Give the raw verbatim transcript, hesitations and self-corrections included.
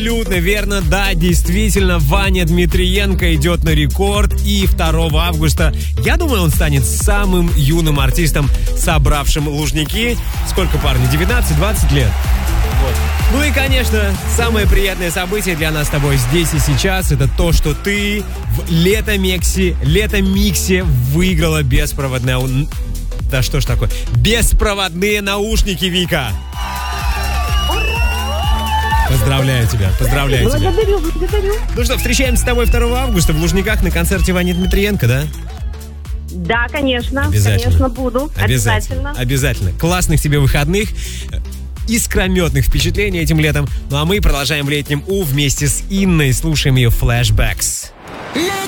Абсолютно верно, да, действительно, Ваня Дмитриенко идет на рекорд, и второго августа, я думаю, он станет самым юным артистом, собравшим Лужники. Сколько, парни, девятнадцать-двадцать лет? Вот. Ну и, конечно, самое приятное событие для нас с тобой здесь и сейчас — это то, что ты в Лето-Миксе, Лето-Миксе выиграла беспроводная... Да что ж такое? Беспроводные наушники, Вика! Поздравляю тебя, поздравляю тебя. Благодарю, благодарю. Ну что, встречаемся с тобой второго августа в Лужниках на концерте Вани Дмитриенко, да? Да, конечно. Обязательно. Конечно, буду. Обязательно. Обязательно. Обязательно. Классных тебе выходных, искрометных впечатлений этим летом. Ну а мы продолжаем в летнем У вместе с Инной. Слушаем ее «Flashbacks».